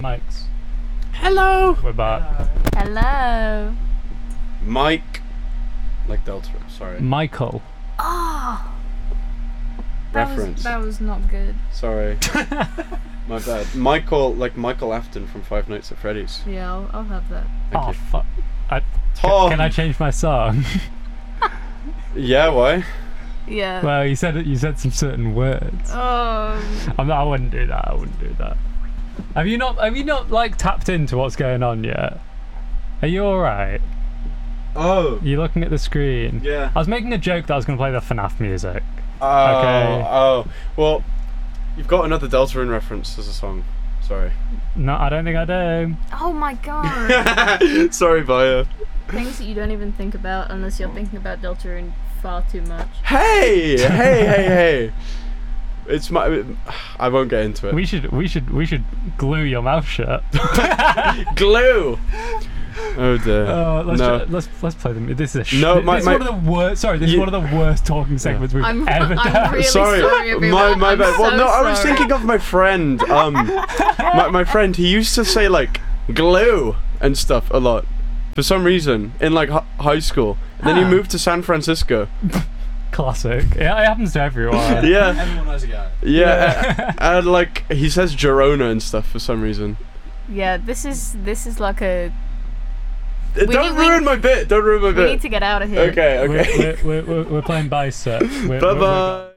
Mics. Hello. We're back. Hello. Mike. Like Delta. Sorry. Michael. Oh. Reference. That was not good. Sorry. My bad. Michael, like Michael Afton from Five Nights at Freddy's. Yeah, I'll have that. Thank Oh you. fuck. Tom. Can I change my song? Yeah. Why? Yeah. Well, you said some certain words. Oh. I wouldn't do that. I wouldn't do that. Have you not like tapped into what's going on yet? Are you alright? Oh. You're looking at the screen. Yeah. I was making a joke that I was going to play the FNAF music. Oh. Okay. Oh. Well, you've got another Deltarune reference as a song. Sorry. No, I don't think I do. Oh my god. Sorry, Baya. Things that you don't even think about unless you're thinking about Deltarune far too much. Hey. It's my. I won't get into it. We should glue your mouth shut. Glue. Oh dear. Let's play them. This is a shit. No, This is one of the worst. Sorry, this is one of the worst talking segments we've ever done. I'm really sorry, everyone. My I'm bad. Well, so no, I was sorry. thinking of my friend. My friend. He used to say like glue and stuff a lot for some reason in like high school. And then he moved to San Francisco. Classic. Yeah, it happens to everyone. Yeah. Everyone knows a guy. Yeah. And like he says Girona and stuff for some reason. Yeah, this is like a. Don't ruin my bit. Don't ruin my We bit. need to get out of here. Okay. We're playing Bicep. Bye bye.